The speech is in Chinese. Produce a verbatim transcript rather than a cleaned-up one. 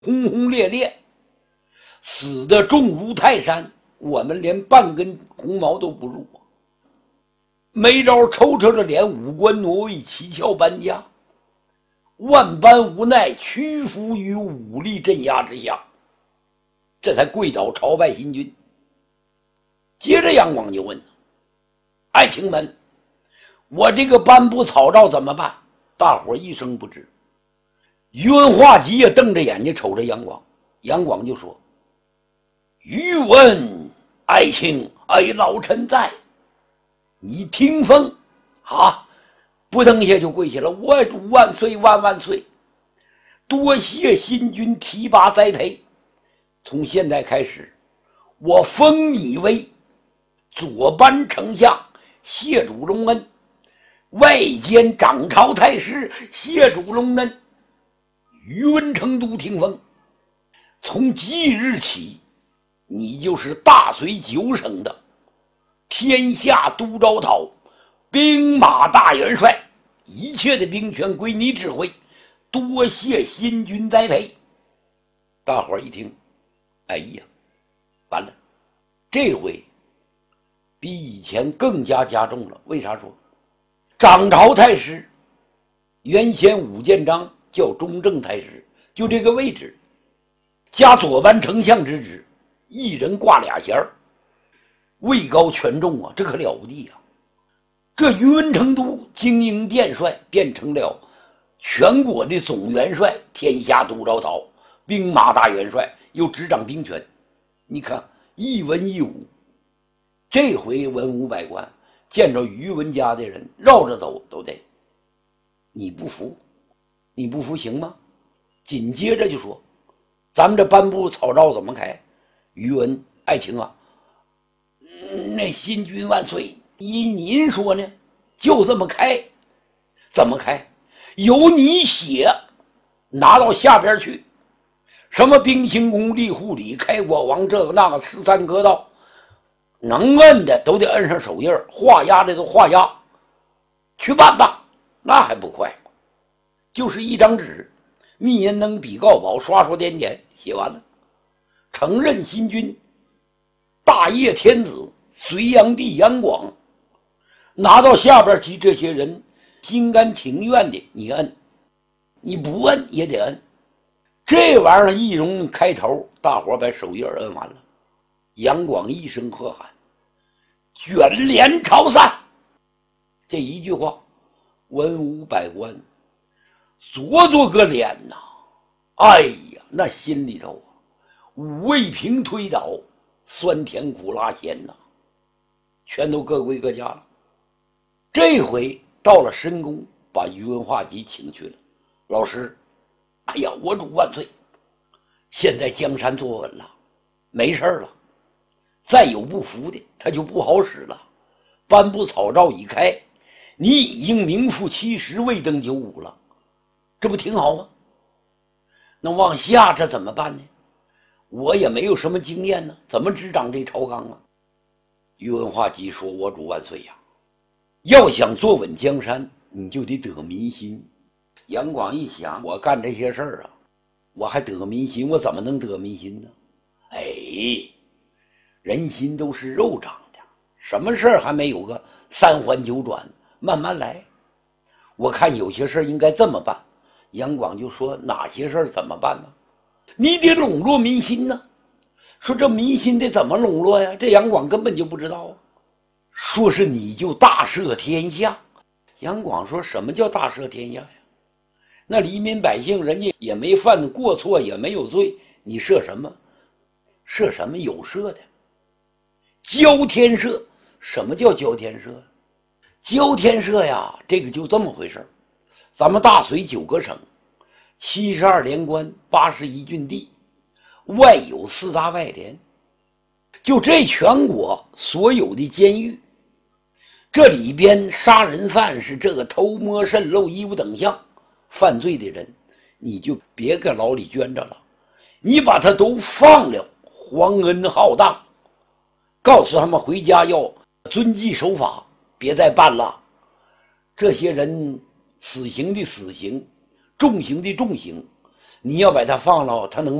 轰轰烈烈，死得重如泰山，我们连半根红毛都不入。梅昭抽抽着脸，五官挪位，七窍搬家，万般无奈，屈服于武力镇压之下，这才跪倒朝拜新军。接着杨广就问：爱卿们，我这个颁布草诏怎么办？大伙一声不知。宇文化及也瞪着眼睛瞅着杨广，杨广就说：宇文爱卿，哎，老臣在，你听风啊！扑腾一下就跪下了，我主万岁万万岁，多谢新君提拔栽培，从现在开始，我封你为左班丞相，谢主隆恩，外兼掌朝太师，谢主隆恩。宇文成都听风，从即日起，你就是大隋九省的天下都招讨，兵马大元帅，一切的兵权归你指挥，多谢新君栽培。大伙儿一听，哎呀，完了，这回比以前更加加重了。为啥说掌朝太师？原先武建章叫中正太师，就这个位置，加左班丞相之职，一人挂俩衔儿，位高权重啊，这可了不地啊！这宇文成都精英殿帅变成了全国的总元帅，天下都招讨，兵马大元帅，又执掌兵权。你看一文一武，这回文武百官见着宇文家的人绕着走都得，你不服你不服行吗？紧接着就说咱们这颁布草诏怎么开？宇文爱卿啊，嗯，那新君万岁，依您说呢，就这么开。怎么开？由你写拿到下边去，什么兵行宫、立护理、开国王，这个那个十三科道，能摁的都得摁上手印，画押的都画押，去办吧。那还不快吗？就是一张纸，密言登笔告宝，刷刷点点写完了，承认新君大业天子隋炀帝杨广。拿到下边去，这些人心甘情愿的，你摁，你不摁也得摁。这玩意儿一容开头，大伙把手印摁完了，杨广一声喝喊：卷帘朝散！这一句话，文武百官左左个脸呐，哎呀，那心里头啊，五味瓶推倒，酸甜苦辣咸呐，全都各归各家了。这回到了深宫，把宇文化及请去了。老师，哎呀，我主万岁！现在江山坐稳了，没事了。再有不服的，他就不好使了。颁布草诏已开，你已经名副其实，未登九五了，这不挺好吗？那往下这怎么办呢？我也没有什么经验呢，怎么执掌这朝纲啊？宇文化及说：我主万岁呀！要想坐稳江山，你就得得民心。杨广一想，我干这些事儿啊，我还得民心，我怎么能得民心呢？哎，人心都是肉长的，什么事儿还没有个三环九转，慢慢来。我看有些事儿应该这么办。杨广就说：哪些事儿怎么办呢？你得笼络民心呢。说这民心得怎么笼络呀？这杨广根本就不知道啊。说是你就大赦天下。杨广说：什么叫大赦天下呀？那黎民百姓人家也没犯过错，也没有罪，你赦什么？赦什么？有赦的。交天赦。什么叫交天赦？交天赦呀，这个就这么回事。咱们大隋九个省，七十二连官，八十一郡地，外有四大外联，就这全国所有的监狱，这里边杀人犯是这个偷摸渗漏一无等项犯罪的人，你就别搁牢里圈着了，你把他都放了，皇恩浩荡，告诉他们回家要遵纪守法，别再办了。这些人死刑的死刑，重刑的重刑， 你要把他放了，他能